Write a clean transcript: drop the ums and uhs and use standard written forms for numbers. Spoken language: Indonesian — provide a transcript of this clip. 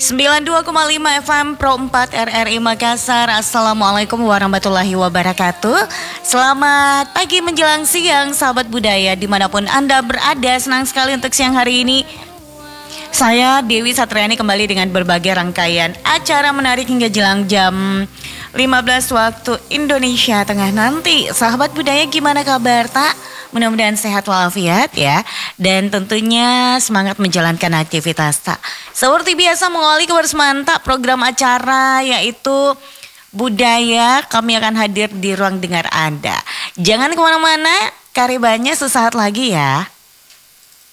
92,5 FM Pro 4 RRI Makassar. Assalamualaikum warahmatullahi wabarakatuh. Selamat pagi menjelang siang sahabat budaya dimanapun Anda berada. Senang sekali untuk siang hari ini saya Dewi Satriani kembali dengan berbagai rangkaian acara menarik hingga jelang jam 15 waktu Indonesia Tengah nanti. Sahabat budaya, gimana kabar tak? Mudah-mudahan sehat walafiat ya. Dan tentunya semangat menjalankan aktivitas tak. Seperti biasa mengawali kebersamaan program acara yaitu budaya. Kami akan hadir di ruang dengar Anda. Jangan kemana-mana, karibanya sesaat lagi ya.